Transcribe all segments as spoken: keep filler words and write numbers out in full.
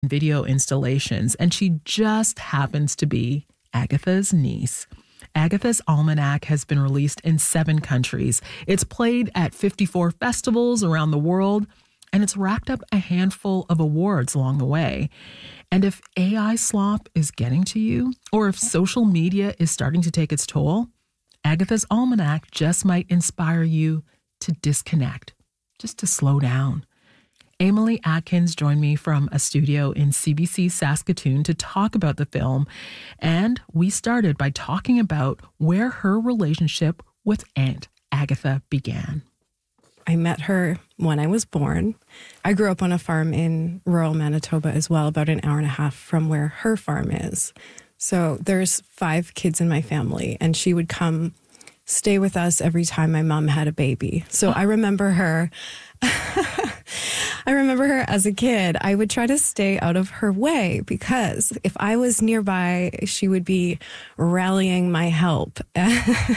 video installations, and she just happens to be Agatha's niece. Agatha's Almanac has been released in seven countries. It's played at fifty-four festivals around the world, and it's racked up a handful of awards along the way. And if A I slop is getting to you, or if social media is starting to take its toll, Agatha's Almanac just might inspire you to disconnect, just to slow down. Emily Atkins joined me from a studio in C B C Saskatoon to talk about the film, and we started by talking about where her relationship with Aunt Agatha began. I met her when I was born. I grew up on a farm in rural Manitoba as well, about an hour and a half from where her farm is. So there's five kids in my family, and she would come stay with us every time my mom had a baby. So I remember her... I remember her as a kid. I would try to stay out of her way because if I was nearby, she would be rallying my help. I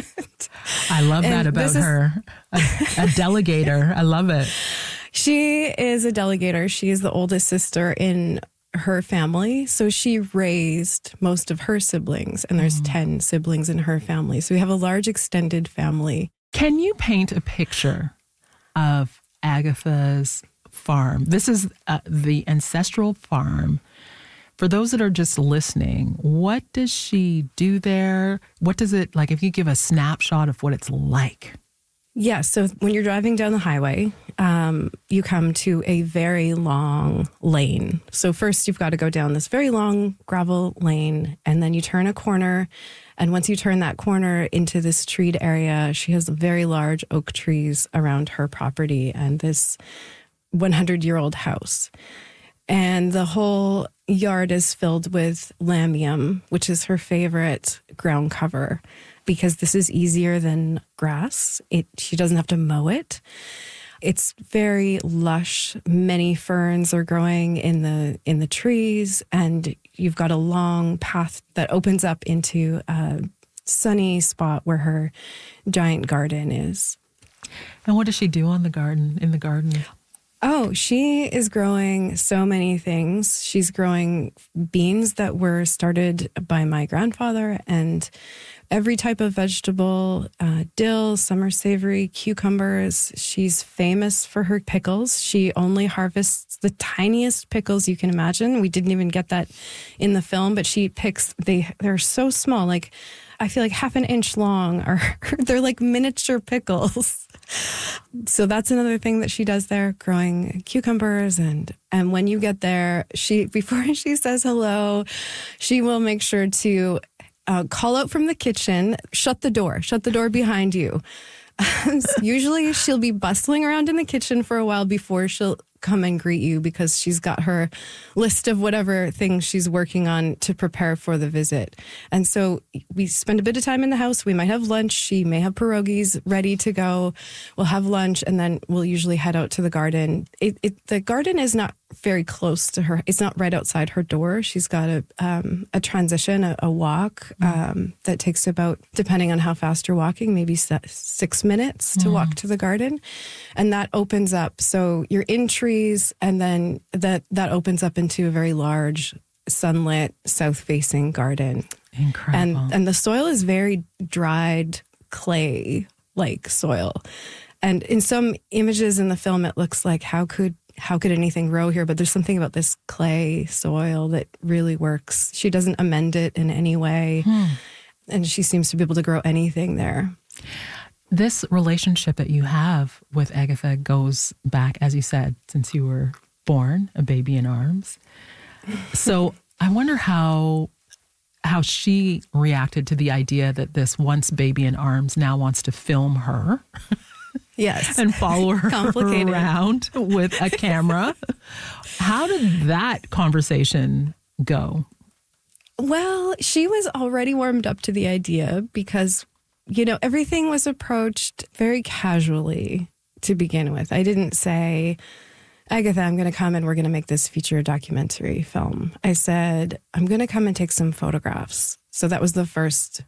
love that about is, her. A, a delegator. I love it. She is a delegator. She is the oldest sister in her family. So she raised most of her siblings, and there's mm. ten siblings in her family. So we have a large extended family. Can you paint a picture of Agatha's farm? This is uh, the ancestral farm. For those that are just listening, what does she do there? What does it, like, if you give a snapshot of what it's like? Yeah, so when you're driving down the highway, um, you come to a very long lane. So first you've got to go down this very long gravel lane, and then you turn a corner. And once you turn that corner into this treed area, she has very large oak trees around her property and this hundred-year-old house. And the whole yard is filled with lamium, which is her favorite ground cover, because this is easier than grass. It she doesn't have to mow it. It's very lush. Many ferns are growing in the in the trees, and you've got a long path that opens up into a sunny spot where her giant garden is. And what does she do on the garden, in the garden? Oh, she is growing so many things. She's growing beans that were started by my grandfather, and every type of vegetable, uh, dill, summer savory, cucumbers. She's famous for her pickles. She only harvests the tiniest pickles you can imagine. We didn't even get that in the film, but she picks, they, they're so small, like I feel like half an inch long, or they're like miniature pickles. So that's another thing that she does there, growing cucumbers. And, and when you get there, she, before she says hello, she will make sure to uh, call out from the kitchen, shut the door, shut the door behind you. Usually she'll be bustling around in the kitchen for a while before she'll come and greet you, because she's got her list of whatever things she's working on to prepare for the visit. And so we spend a bit of time in the house. We might have lunch. She may have pierogies ready to go. We'll have lunch, and then we'll usually head out to the garden. It, it, the garden is not very close to her. It's not right outside her door. She's got a um, a transition, a, a walk um, that takes about, depending on how fast you're walking, maybe six minutes to mm. walk to the garden. And that opens up. So you're in trees, and then that, that opens up into a very large, sunlit, south-facing garden. Incredible. And, and the soil is very dried clay-like soil. And in some images in the film, it looks like, how could how could anything grow here? But there's something about this clay soil that really works. She doesn't amend it in any way. Hmm. And she seems to be able to grow anything there. This relationship that you have with Agatha goes back, as you said, since you were born, a baby in arms. So I wonder how how she reacted to the idea that this once baby in arms now wants to film her. Yes. And follow her around with a camera. How did that conversation go? Well, she was already warmed up to the idea because, you know, everything was approached very casually to begin with. I didn't say, Agatha, I'm going to come and we're going to make this feature documentary film. I said, I'm going to come and take some photographs. So that was the first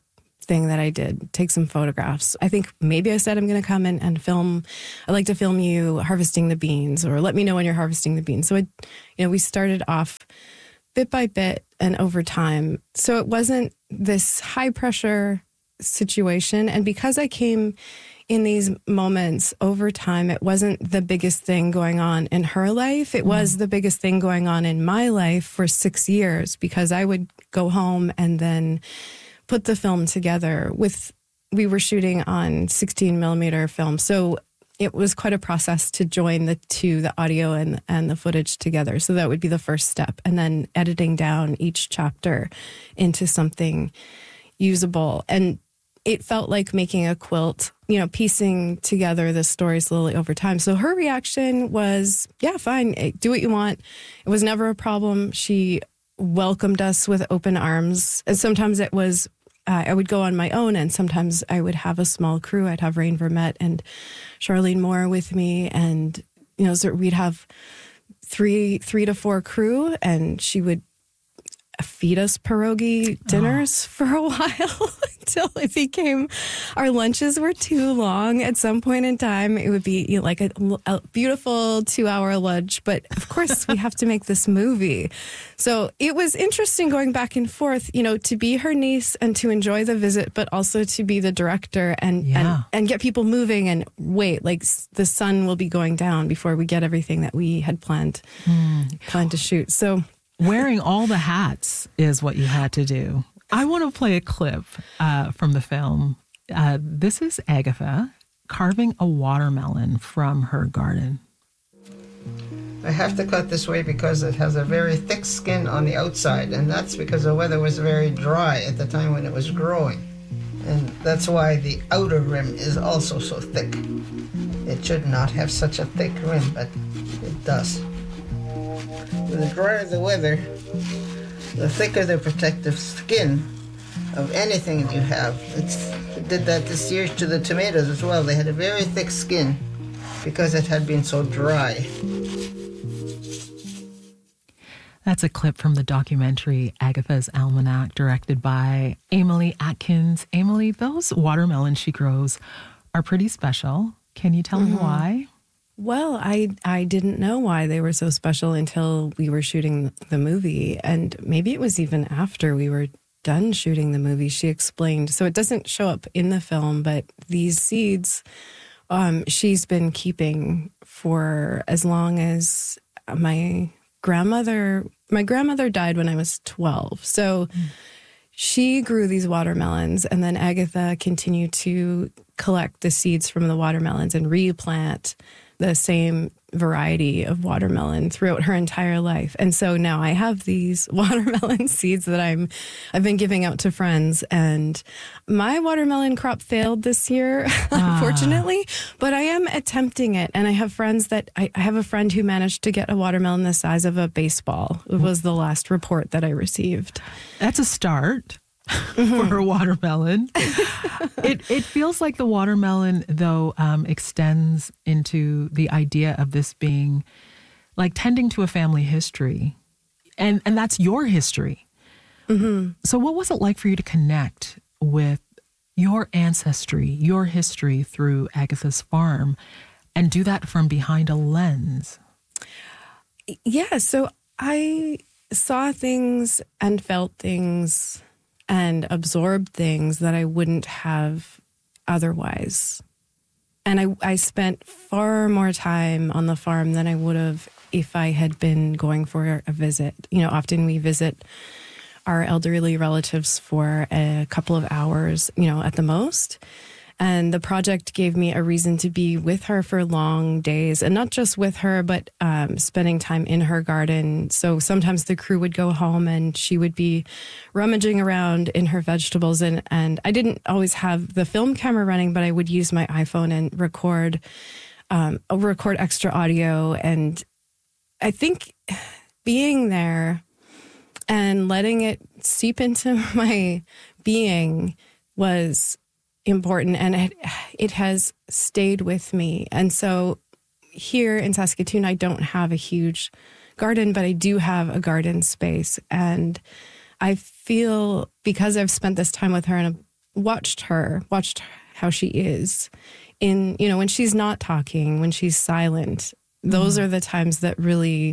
thing that I did, take some photographs. I think maybe I said I'm going to come in and film. I'd like to film you harvesting the beans, or let me know when you're harvesting the beans. So, it, you know, we started off bit by bit and over time. So it wasn't this high pressure situation. And because I came in these moments over time, it wasn't the biggest thing going on in her life. It was the biggest thing going on in my life for six years because I would go home and then put the film together with, we were shooting on sixteen millimeter film. So it was quite a process to join the two, the audio and, and the footage together. So that would be the first step. And then editing down each chapter into something usable. And it felt like making a quilt, you know, piecing together the story slowly over time. So her reaction was, yeah, fine, do what you want. It was never a problem. She welcomed us with open arms. And sometimes it was, uh, I would go on my own, and sometimes I would have a small crew. I'd have Rain Vermette and Charlene Moore with me. And, you know, so we'd have three, three to four crew, and she would feed us pierogi dinners oh. for a while until it became, our lunches were too long. At some point in time, it would be, you know, like a, a beautiful two-hour lunch. But of course, we have to make this movie. So it was interesting going back and forth, you know, to be her niece and to enjoy the visit, but also to be the director and, yeah. and, and get people moving and wait, like the sun will be going down before we get everything that we had planned, mm. planned to shoot. So wearing all the hats is what you had to do. I want to play a clip uh, from the film. Uh, this is Agatha carving a watermelon from her garden. I have to cut this way because it has a very thick skin on the outside, and that's because the weather was very dry at the time when it was growing. And that's why the outer rim is also so thick. It should not have such a thick rim, but it does. The drier the weather, the thicker the protective skin of anything that you have. It's, it did that this year to the tomatoes as well. They had a very thick skin because it had been so dry. That's a clip from the documentary Agatha's Almanac, directed by Emily Atkins. Emily, those watermelons she grows are pretty special. Can you tell mm-hmm. me why? Well, I I didn't know why they were so special until we were shooting the movie. And maybe it was even after we were done shooting the movie, she explained. So it doesn't show up in the film, but these seeds um, she's been keeping for as long as my grandmother, my grandmother died when I was twelve. So mm. she grew these watermelons, and then Agatha continued to collect the seeds from the watermelons and replant the same variety of watermelon throughout her entire life. And so now I have these watermelon seeds that I'm, I've been giving out to friends, and my watermelon crop failed this year, ah. unfortunately, but I am attempting it. And I have friends that, I, I have a friend who managed to get a watermelon the size of a baseball. It was the last report that I received. That's a start. Mm-hmm. for a watermelon. it it feels like the watermelon, though, um, extends into the idea of this being like tending to a family history. And, and that's your history. Mm-hmm. So what was it like for you to connect with your ancestry, your history through Agatha's farm, and do that from behind a lens? Yeah, so I saw things and felt things and absorbed things that I wouldn't have otherwise. And I, I spent far more time on the farm than I would have if I had been going for a visit. You know, often we visit our elderly relatives for a couple of hours, you know, at the most. And the project gave me a reason to be with her for long days, and not just with her, but um, spending time in her garden. So sometimes the crew would go home and she would be rummaging around in her vegetables. And, and I didn't always have the film camera running, but I would use my iPhone and record, um, record extra audio. And I think being there and letting it seep into my being was important, and it, it has stayed with me. And so here in Saskatoon, I don't have a huge garden, but I do have a garden space. And I feel, because I've spent this time with her and watched her, watched how she is in, you know, when she's not talking, when she's silent, those mm. are the times that really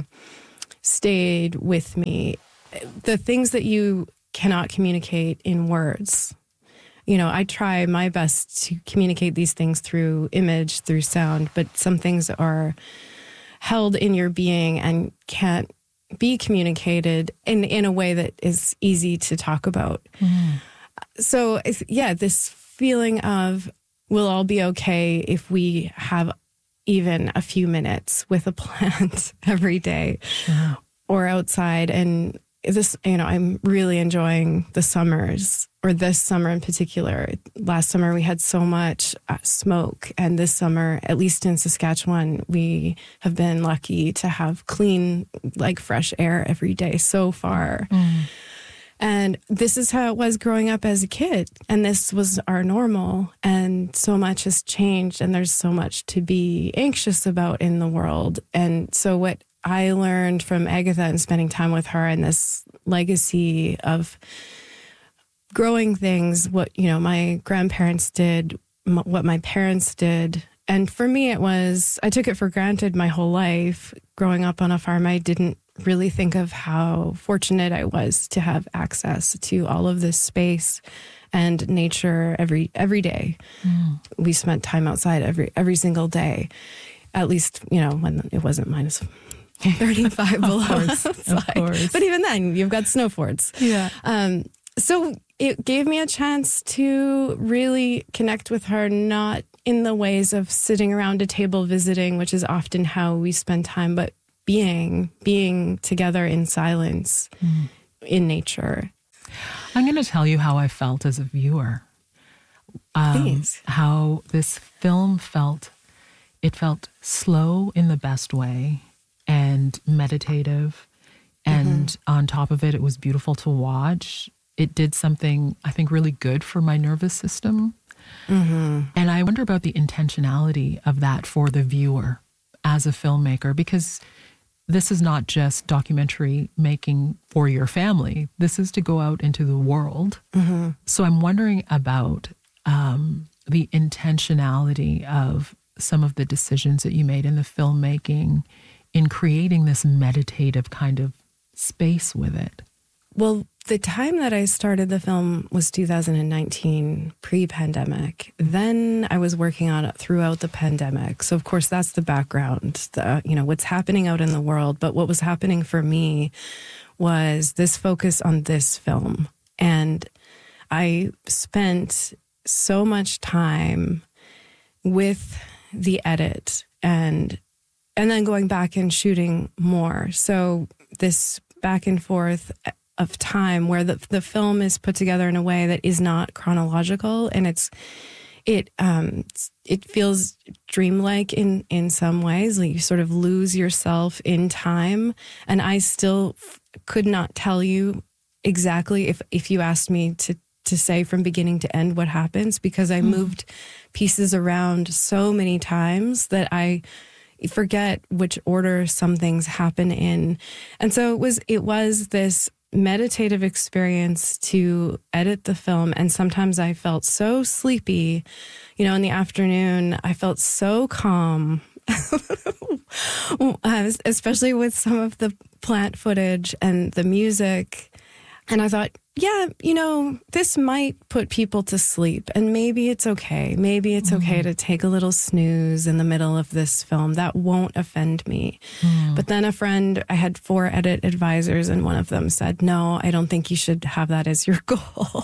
stayed with me. The things that you cannot communicate in words. You know, I try my best to communicate these things through image, through sound, but some things are held in your being and can't be communicated in, in a way that is easy to talk about. Mm. So, yeah, this feeling of we'll all be okay if we have even a few minutes with a plant every day sure. or outside. And this, you know, I'm really enjoying the summers, or this summer in particular. Last summer, we had so much uh, smoke. And this summer, at least in Saskatchewan, we have been lucky to have clean, like fresh air every day so far. Mm. And this is how it was growing up as a kid. And this was our normal. And so much has changed. And there's so much to be anxious about in the world. And so what I learned from Agatha and spending time with her and this legacy of growing things, what, you know, my grandparents did, m- what my parents did. And for me, it was, I took it for granted my whole life. Growing up on a farm, I didn't really think of how fortunate I was to have access to all of this space and nature every every day. Mm. We spent time outside every every single day, at least, you know, when it wasn't minus thirty-five below course, outside. But even then, you've got snow forts. Yeah. Um, so it gave me a chance to really connect with her, not in the ways of sitting around a table visiting, which is often how we spend time, but being, being together in silence, mm. in nature. I'm going to tell you how I felt as a viewer. Um, Please. How this film felt. It felt slow in the best way and meditative. And mm-hmm. on top of it, it was beautiful to watch. It did something, I think, really good for my nervous system. Mm-hmm. And I wonder about the intentionality of that for the viewer as a filmmaker, because this is not just documentary making for your family. This is to go out into the world. Mm-hmm. So I'm wondering about um, the intentionality of some of the decisions that you made in the filmmaking in creating this meditative kind of space with it. Well, the time that I started the film was two thousand nineteen, pre-pandemic. Then I was working on it throughout the pandemic. So, of course, that's the background, the, you know, what's happening out in the world. But what was happening for me was this focus on this film. And I spent so much time with the edit and and then going back and shooting more. So this back and forth of time where the the film is put together in a way that is not chronological, and it's it um it feels dreamlike in in some ways. Like you sort of lose yourself in time, and I still f- could not tell you exactly if if you asked me to to say from beginning to end what happens, because I mm. moved pieces around so many times that I forget which order some things happen in. And so it was it was this meditative experience to edit the film. And sometimes I felt so sleepy, you know, in the afternoon. I felt so calm, especially with some of the plant footage and the music. And I thought, yeah, you know, this might put people to sleep, and maybe it's okay. Maybe it's mm. okay to take a little snooze in the middle of this film. That won't offend me. Mm. But then a friend, I had four edit advisors, and one of them said, no, I don't think you should have that as your goal.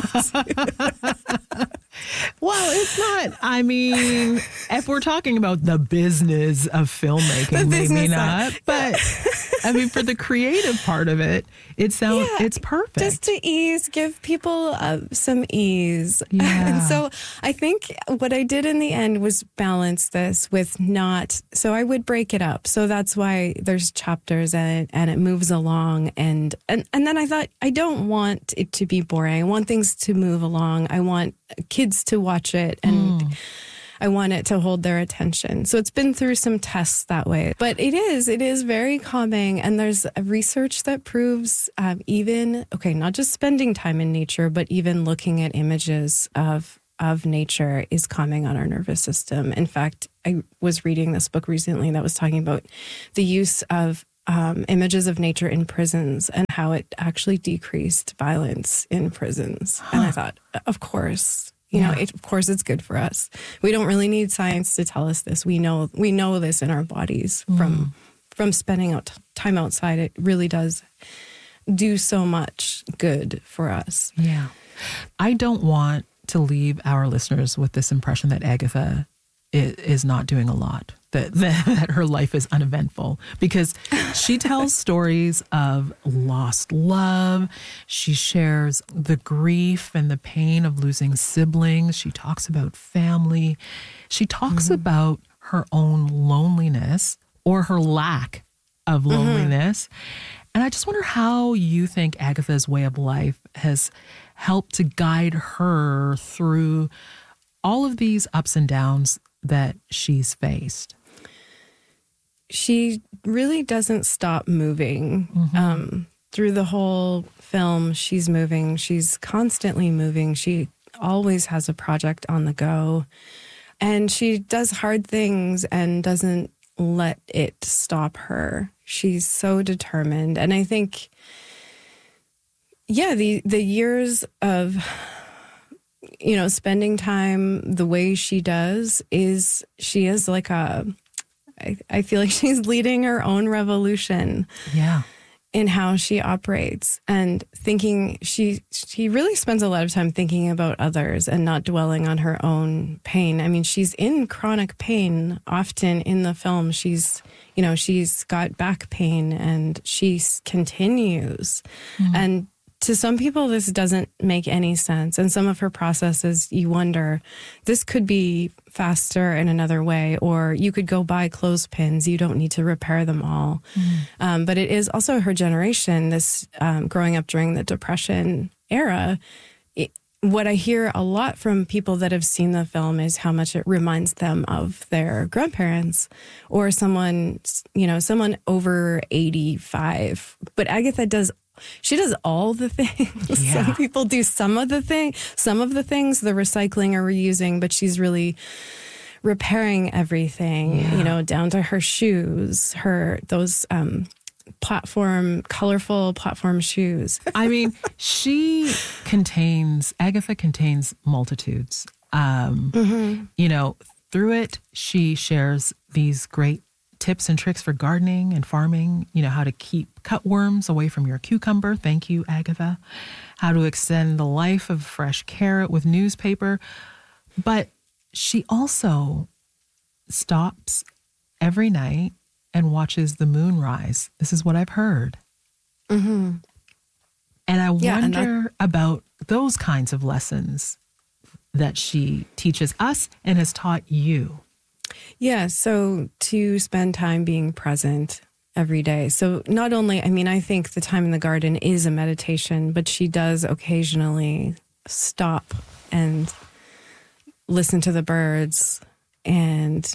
Well, it's not. I mean, if we're talking about the business of filmmaking, maybe not. Side. But I mean, for the creative part of it, it sounds yeah, it's perfect. Just to ease, give people uh, some ease. Yeah. And so I think what I did in the end was balance this with not. So I would break it up. So that's why there's chapters and it, and it moves along. And, and and then I thought, I don't want it to be boring. I want things to move along. I want kids to watch it and. Mm. I want it to hold their attention. So it's been through some tests that way. But it is, it is very calming. And there's research that proves um, even, okay, not just spending time in nature, but even looking at images of of nature is calming on our nervous system. In fact, I was reading this book recently that was talking about the use of um, images of nature in prisons and how it actually decreased violence in prisons. Huh. And I thought, of course, you yeah. know, it, of course it's good for us. We don't really need science to tell us this. We know we know this in our bodies mm. from from spending out time outside. It really does do so much good for us. Yeah. I don't want to leave our listeners with this impression that Agatha is, is not doing a lot, that, that that her life is uneventful, because she tells stories of lost love. She shares the grief and the pain of losing siblings. She talks about family. She talks mm-hmm. about her own loneliness or her lack of loneliness. Mm-hmm. And I just wonder how you think Agatha's way of life has helped to guide her through all of these ups and downs that she's faced. She really doesn't stop moving. Mm-hmm. Um, through the whole film, she's moving. She's constantly moving. She always has a project on the go. And she does hard things and doesn't let it stop her. She's so determined. And I think, yeah, the, the years of, you know, spending time the way she does is, she is like a, I, I feel like she's leading her own revolution. Yeah. In how she operates and thinking, she she really spends a lot of time thinking about others and not dwelling on her own pain. I mean, she's in chronic pain often in the film. She's, you know, she's got back pain and she continues. Mm-hmm. And to some people, this doesn't make any sense. And some of her processes, you wonder, this could be faster in another way, or you could go buy clothespins. You don't need to repair them all. Mm. Um, but it is also her generation, this um, growing up during the Depression era. It, what I hear a lot from people that have seen the film is how much it reminds them of their grandparents or someone, you know, someone over eighty-five. But Agatha does She does all the things. Yeah. Some people do some of the thing, some of the things, the recycling or reusing, but she's really repairing everything, yeah. you know, down to her shoes, her, those um, platform, colorful platform shoes. I mean, she contains, Agatha contains multitudes. Um, mm-hmm. You know, through it, she shares these great tips and tricks for gardening and farming, you know, how to keep cutworms away from your cucumber. Thank you, Agatha. How to extend the life of fresh carrot with newspaper. But she also stops every night and watches the moon rise. This is what I've heard. Mm-hmm. And I yeah, wonder and I- about those kinds of lessons that she teaches us and has taught you. Yeah, so to spend time being present every day. So not only, I mean, I think the time in the garden is a meditation, but she does occasionally stop and listen to the birds and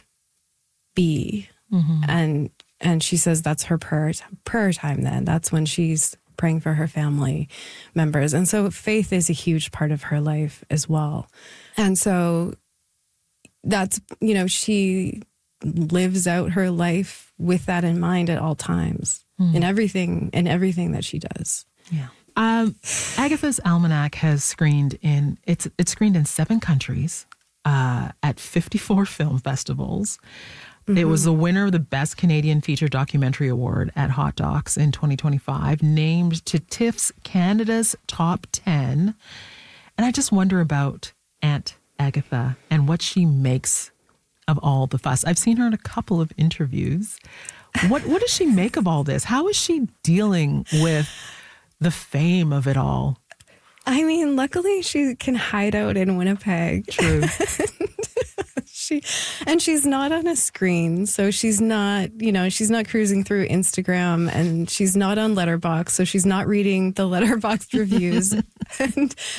be. Mm-hmm. And and she says that's her prayer prayer time then. That's when she's praying for her family members. And so faith is a huge part of her life as well. And so that's, you know, she lives out her life with that in mind at all times, mm. in everything, in everything that she does. Yeah. Um, Agatha's Almanac has screened in, it's it's screened in seven countries uh, at fifty-four film festivals. Mm-hmm. It was the winner of the Best Canadian Feature Documentary Award at Hot Docs in twenty twenty-five, named to TIFF's Canada's Top ten. And I just wonder about Aunt Agatha and what she makes of all the fuss. I've seen her in a couple of interviews. What what does she make of all this? How is she dealing with the fame of it all? I mean, luckily she can hide out in Winnipeg. True. she and she's not on a screen, so she's not, you know, she's not cruising through Instagram, and she's not on Letterboxd, so she's not reading the Letterboxd reviews. and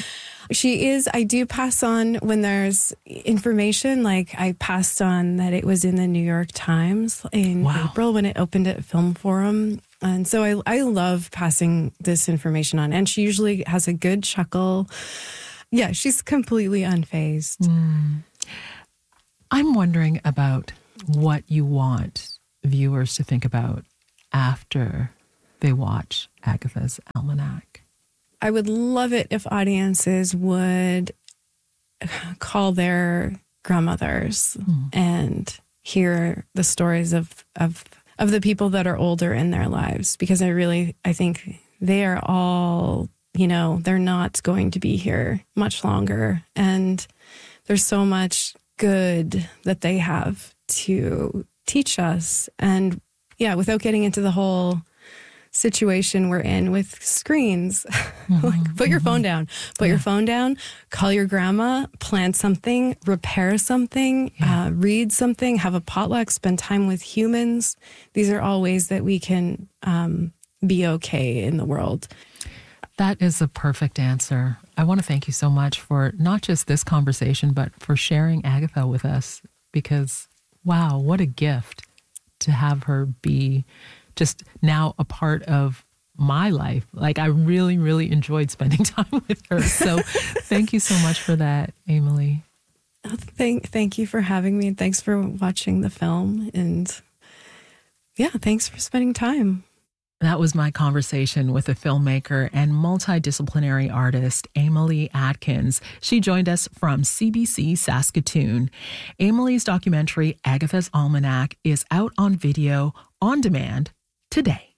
She is. I do pass on when there's information. Like I passed on that it was in the New York Times in Wow. April when it opened at Film Forum. And so I, I love passing this information on. And she usually has a good chuckle. Yeah, she's completely unfazed. Mm. I'm wondering about what you want viewers to think about after they watch Agatha's Almanac. I would love it if audiences would call their grandmothers mm. and hear the stories of, of of the people that are older in their lives, because I really, I think they are all, you know, they're not going to be here much longer. And there's so much good that they have to teach us. And yeah, without getting into the whole situation we're in with screens, mm-hmm, like put your mm-hmm. phone down, put yeah. your phone down, call your grandma, plant something, repair something, yeah. uh, read something, have a potluck, spend time with humans. These are all ways that we can um, be okay in the world. That is a perfect answer. I want to thank you so much for not just this conversation, but for sharing Agatha with us, because wow, what a gift to have her be just now a part of my life. Like I really, really enjoyed spending time with her. So thank you so much for that, Emily. Oh, thank, thank you for having me. Thanks for watching the film. And yeah, thanks for spending time. That was my conversation with a filmmaker and multidisciplinary artist, Emily Atkins. She joined us from C B C Saskatoon. Emily's documentary, Agatha's Almanac, is out on video on demand today.